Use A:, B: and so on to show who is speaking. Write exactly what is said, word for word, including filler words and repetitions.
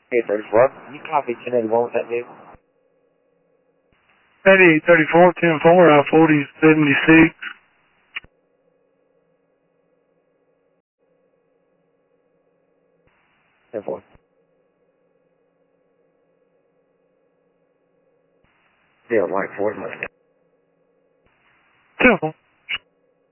A: eight thirty-four. You copy ten eighty-one with that vehicle?
B: eighty-eight thirty-four, ten four, I forty seventy-six.
A: ten four. Yeah, Mike Ford, Mustang.
B: ten four.